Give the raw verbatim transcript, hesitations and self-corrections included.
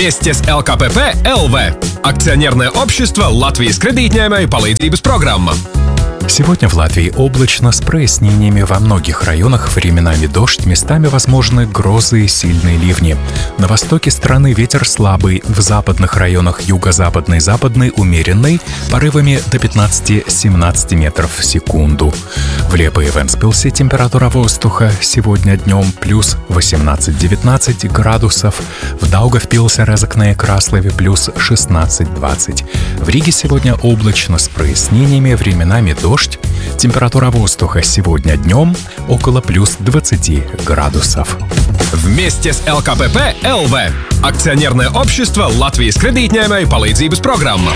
Вместе с эл ка пэ пэ эл вэ. Акционерное общество Латвijas kredītņēmēju palīdzības программа. Сегодня в Латвии облачно с прояснениями во многих районах, временами дождь, местами возможны грозы и сильные ливни. На востоке страны ветер слабый, в западных районах юго-западный, западный умеренный, порывами до пятнадцати-семнадцати метров в секунду. В Лепе и Вентспилсе температура воздуха сегодня днем плюс восемнадцать-девятнадцать градусов, в Даугавпилсе, Резекне и Краслове плюс шестнадцать-двадцать. В Риге сегодня облачно с прояснениями, временами дождь. Температура воздуха сегодня днем около плюс двадцати градусов. Вместе с эл ка пэ пэ эл вэ. Акционерное общество Латвijas kredītņēmēju palīdzības программа.